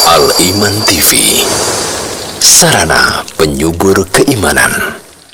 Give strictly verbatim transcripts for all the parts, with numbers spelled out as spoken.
Al-Iman T V, sarana penyubur keimanan.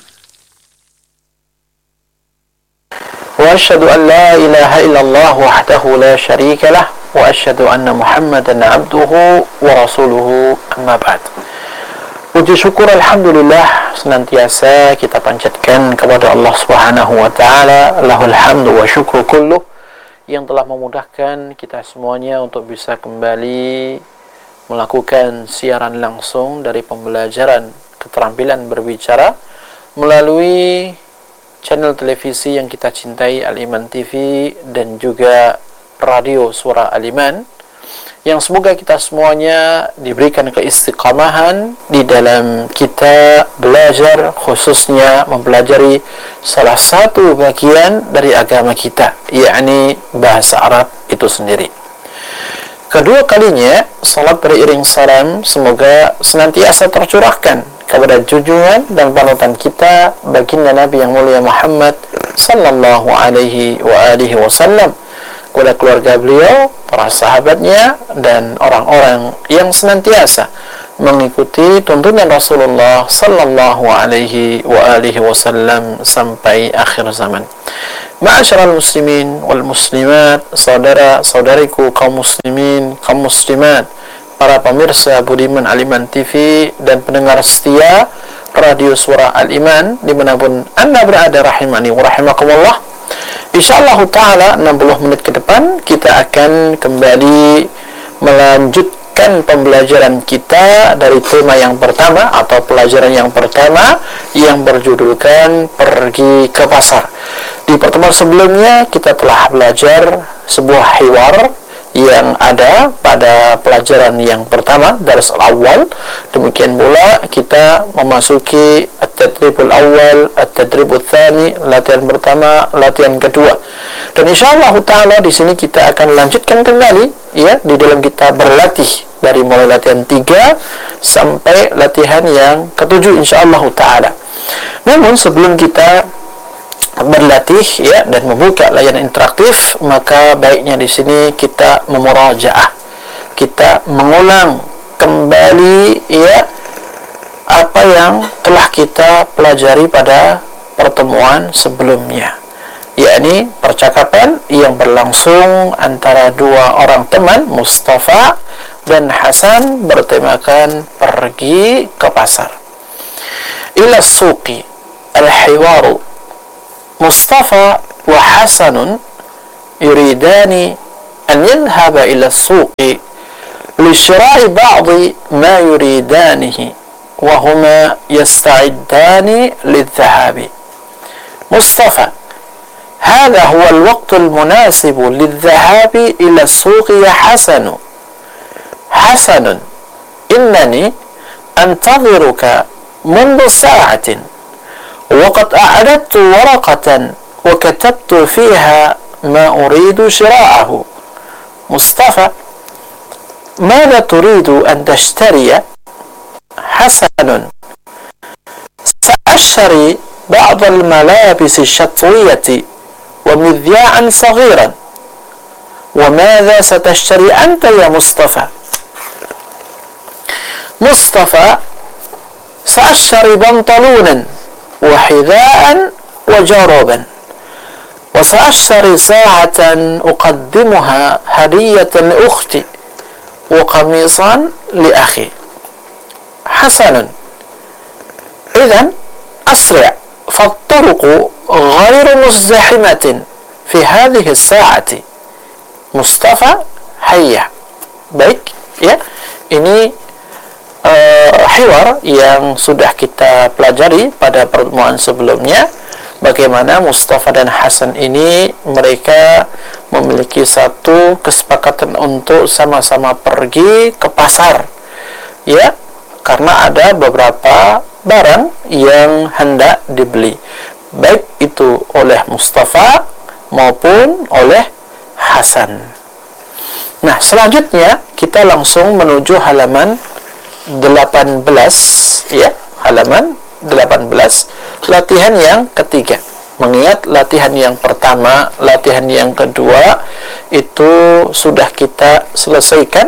Wa asyhadu an la ilaha illallah wahdahu la syarika lah wa asyhadu anna Muhammadan abduhu wa rasuluhu, amma ba'd. Puji syukur alhamdulillah senantiasa kita panjatkan kepada Allah Subhanahu wa taala, lahul hamdu wa syukru kulluh, yang telah memudahkan kita semuanya untuk bisa kembali melakukan siaran langsung dari pembelajaran keterampilan berbicara melalui channel televisi yang kita cintai, Al-Iman T V, dan juga radio Suara Al-Iman, yang semoga kita semuanya diberikan keistiqamahan di dalam kita belajar, khususnya mempelajari salah satu bagian dari agama kita, yakni bahasa Arab itu sendiri. Kedua kalinya, salat beriring salam semoga senantiasa tercurahkan kepada junjungan dan panutan kita, baginda Nabi yang mulia Muhammad sallallahu alaihi wa alihi wasallam, kepada keluarga beliau, para sahabatnya, dan orang-orang yang senantiasa mengikuti tuntunan Rasulullah sallallahu alaihi wa alihi wasallam sampai akhir zaman. Ma'asyiral muslimin wal muslimat, saudara-saudariku kaum muslimin, kaum muslimat, para pemirsa budiman Al-Iman T V dan pendengar setia radio Suara Al-Iman dimanapun Anda berada, rahimani wa rahimakumullah. Insyaallah ta'ala enam puluh menit ke depan kita akan kembali melanjutkan pembelajaran kita dari tema yang pertama atau pelajaran yang pertama yang berjudulkan pergi ke pasar. Di pertemuan sebelumnya kita telah belajar sebuah hiwar yang ada pada pelajaran yang pertama, dars al-awwal. Demikian pula kita memasuki at-tadribul awal, at-tadribul tsani, latihan pertama, latihan kedua. Dan insyaallah taala di sini kita akan lanjutkan kembali ya di dalam kita berlatih dari mulai latihan tiga sampai latihan yang ketujuh insyaallah taala. Namun sebelum kita berlatih ya dan membuka layanan interaktif, maka baiknya di sini kita memurajaah, kita mengulang kembali ya apa yang telah kita pelajari pada pertemuan sebelumnya, yakni percakapan yang berlangsung antara dua orang teman, Mustafa dan Hasan, bertemakan pergi ke pasar. Ila suqi al-hiwaru Mustafa wa Hasanun yuridani an yadhhaba ila as-suqi لشراء بعض ما يريدانه وهما يستعدان للذهاب. مصطفى: هذا هو الوقت المناسب للذهاب إلى السوق يا حسن. حسن: إنني أنتظرك منذ ساعة وقد أعددت ورقة وكتبت فيها ما أريد شراءه. مصطفى: ماذا تريد أن تشتري؟ حسن: سأشتري بعض الملابس الشتوية ومذياعا صغيرا. وماذا ستشتري أنت يا مصطفى؟ مصطفى: سأشتري بنطلونا وحذاء وجرابا، وسأشتري ساعة أقدمها هدية لأختي، وقميصا لأخي. حسن: إذن أسرع، فالطرق غير مزدحمة في هذه الساعة. مصطفى: هيا. Baik ya, ini uh, hiwar yang sudah kita pelajari pada pertemuan sebelumnya, bagaimana Mustafa dan Hasan ini mereka memiliki satu kesepakatan untuk sama-sama pergi ke pasar ya, karena ada beberapa barang yang hendak dibeli, baik itu oleh Mustafa maupun oleh Hasan. Nah, selanjutnya kita langsung menuju halaman delapan belas ya, halaman delapan belas, latihan yang ketiga. Mengingat latihan yang pertama, latihan yang kedua itu sudah kita selesaikan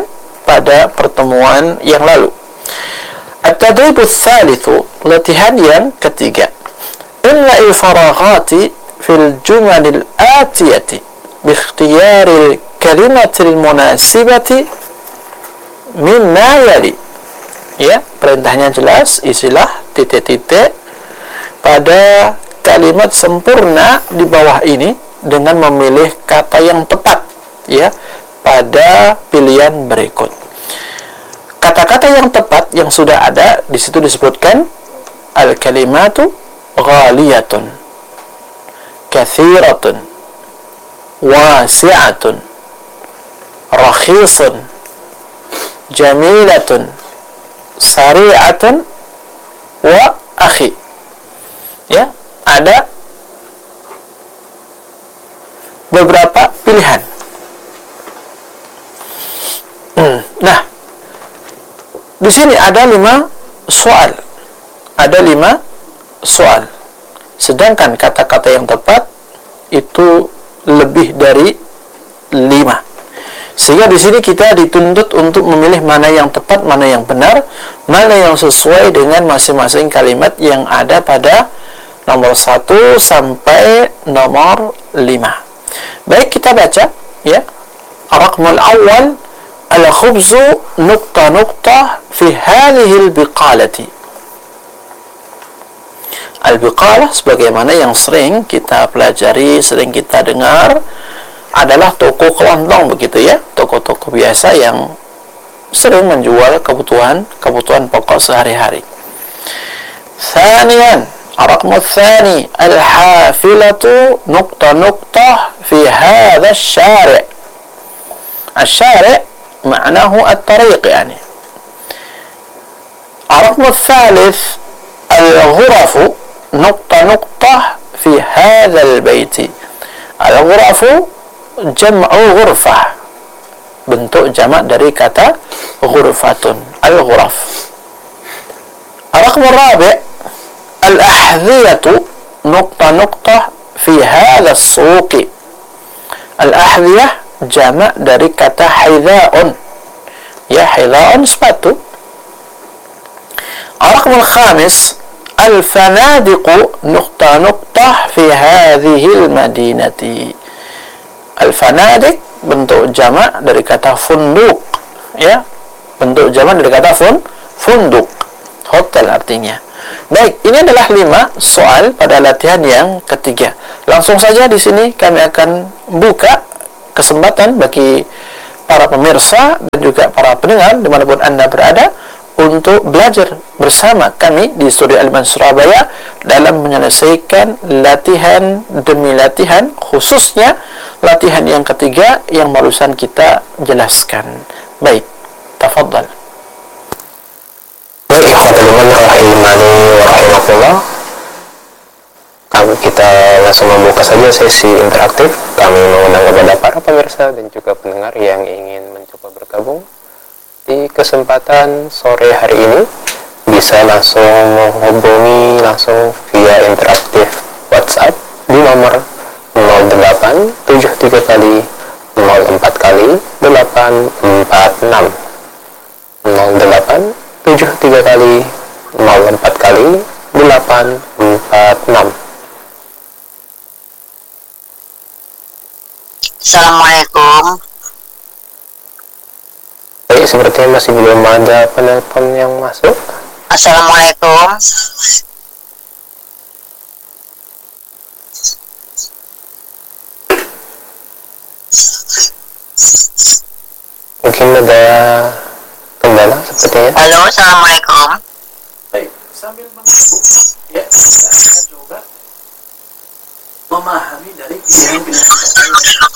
pada pertemuan yang lalu. At-tadrib ats-tsalitsu, latihan yang ketiga. Imla al-faraghati fil jumal al-atiyati bi ikhtiyari al-kalimati al-munasibati mimma yali. Ya, perintahnya jelas, isilah titik-titik pada kalimat sempurna di bawah ini dengan memilih kata yang tepat, ya, pada pilihan berikut. Kata-kata yang tepat yang sudah ada di situ disebutkan al-kalimatu ghaliyatun, kathiratun, wasi'atun, rakhisun, jamilatun, sari'atun, wa akhi. Ya, ada beberapa pilihan. Hmm. Nah, di sini ada lima soal. Ada lima soal. Sedangkan kata-kata yang tepat itu lebih dari lima. Sehingga di sini kita dituntut untuk memilih mana yang tepat, mana yang benar, mana yang sesuai dengan masing-masing kalimat yang ada pada nomor satu sampai nomor lima. Baik, kita baca, ya. Raqmul awal, al-khubzu nuqta-nuqta fi hadhihi al-biqalati. Al-biqalah, sebagaimana yang sering kita pelajari, sering kita dengar, adalah toko kelontong, begitu ya, toko-toko biasa yang sering menjual kebutuhan kebutuhan pokok sehari-hari. Thaniyan, raqmu tsani, al-hafilatu nuqta-nuqta fi hadha asy-syari'. Asy-syari' ma'nahu at-tariq, yani. Raqmu tsalits, al-ghurafu nuqta-nuqta fi hadha al-baiti. Al-ghurafu jam'u ghurfah, bentuk jamak dari kata ghurfatun, al-ghuraf. Raqmu rabi', al-ahdhiyatu nuqta-nuqta fi hadha as-suqi. Al-ahdhiyah jamak dari kata hidha'un, ya, hidha'un sepatu. Raqmu al-khamis, al-fanadiqu nuqta-nuqta fi hadhihi al-madinati. Al-fanadiq bentuk jamak dari kata funduk, ya, bentuk jamak dari kata fun, funduk, hotel artinya. Baik, ini adalah lima soal pada latihan yang ketiga. Langsung saja di sini kami akan buka kesempatan bagi para pemirsa dan juga para pendengar dimanapun Anda berada untuk belajar bersama kami di Studio Al-Iman Surabaya dalam menyelesaikan latihan demi latihan, khususnya latihan yang ketiga yang barusan kita jelaskan. Baik, tafadhal. Baik, ikhwatul iman rahimani wa rahimakumullah. Kami kita langsung membuka saja sesi interaktif. Kami mengundang kepada para pemirsa dan juga pendengar yang ingin mencoba bergabung di kesempatan sore hari ini, bisa langsung menghubungi langsung via interaktif WhatsApp di nomor nol delapan tujuh tiga kali nol empat kali delapan empat enam, nol delapan tujuh tiga kali nol empat kali delapan empat enam. Assalamualaikum. Baik, sepertinya masih belum ada penelpon yang masuk. Assalamualaikum. Mungkin ada kendala sepertinya. Halo, assalamualaikum. Baik, sambil menunggu, ya, kita akan coba memahami dari pilihan-pilihan kata yang ada.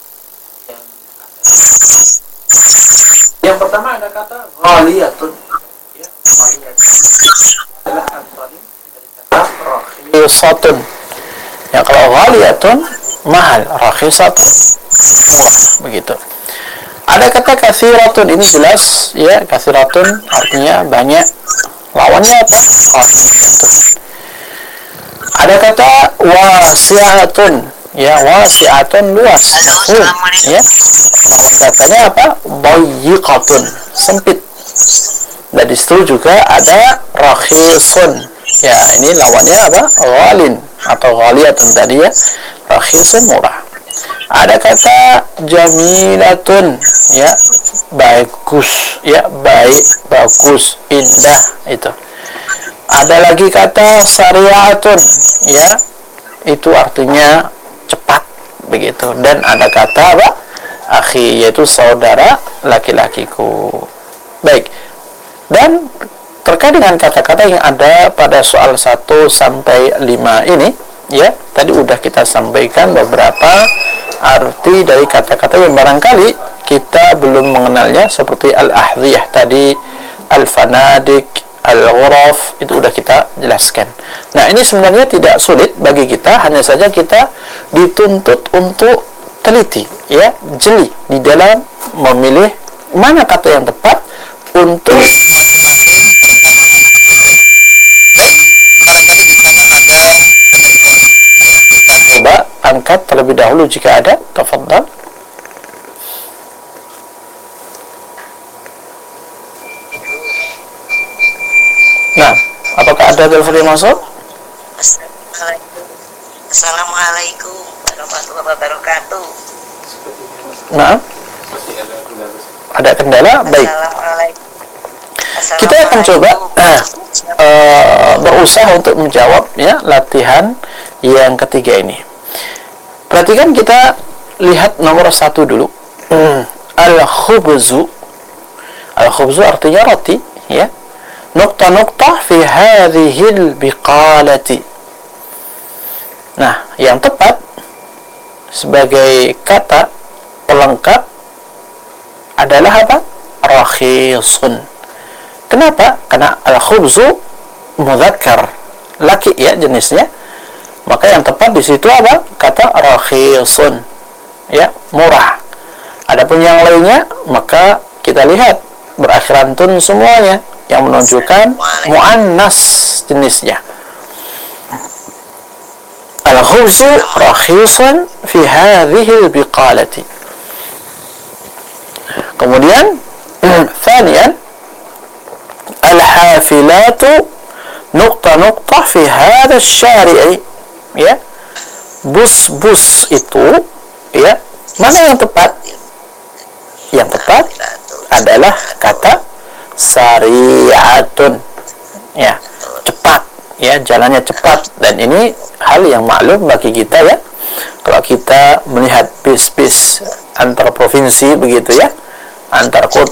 Yang pertama ada kata ghaliyatun, ya, ghaliyatun adalah antonim dari kata rakhisatun. Ya, kalau ghaliyatun mahal, rakhisatun murah, begitu. Ada kata kathiratun, ini jelas, ya, kathiratun artinya banyak. Lawannya apa? Ghaliyatun. Ada kata wasi'atun, ya, wasi'atun luas. Halo, Mafhum, assalamualaikum. ya. Katanya apa? Dayyiqatun, sempit. Dan di situ juga ada rakhisun. Ya, ini lawannya apa? Ghalin atau ghaliyatun tadi ya. Rakhisun, murah. Ada kata jamilatun, ya, bagus, ya, baik, bagus, indah, itu. Ada lagi kata sariatun, ya, itu artinya cepat, begitu. Dan ada kata apa? Akhi, yaitu saudara laki-lakiku. Baik. Dan terkait dengan kata-kata yang ada pada soal satu sampai lima ini, ya, tadi udah kita sampaikan beberapa arti dari kata-kata yang barangkali kita belum mengenalnya, seperti al-ahdhiyah tadi, al-fanadik, al-ghuraf, itu udah kita jelaskan. Nah, ini sebenarnya tidak sulit bagi kita, hanya saja kita dituntut untuk teliti, ya, jeli di dalam memilih mana kata yang tepat untuk coba angkat terlebih dahulu jika ada. Tafadhal. Nah, apakah ada telepon yang masuk? Assalamualaikum warahmatullahi wabarakatuh. Nah, ada kendala? Baik. Assalamualaikum. Kita akan coba eh, uh, berusaha untuk menjawab, ya, latihan yang ketiga ini. Perhatikan, kita lihat nomor satu dulu. Hmm. Al-khubzu. Al-khubzu artinya roti, ya. Nukta-nukta fi hadhil biqalati. Nah, yang tepat sebagai kata pelengkap adalah apa? Rakhisun. Kenapa? Karena al-khubzu mudzakkar, laki, ya, jenisnya. Maka yang tepat di situ apa? Kata rakhisun, ya, murah. Adapun yang lainnya, maka kita lihat berakhiran tun semuanya, yang menunjukkan muannas jenisnya. Al-khubzu rakhisun fi hadhihi biqalati. Kemudian thaniyan al-hafilatu nukta-nukta fi hadha syari'i, ya, bus-bus itu, ya, mana yang tepat? Yang tepat adalah kata sari'atun, ya, cepat, ya, jalannya cepat. Dan ini hal yang maklum bagi kita, ya, kalau kita melihat bis-bis antar provinsi begitu, ya, antar kota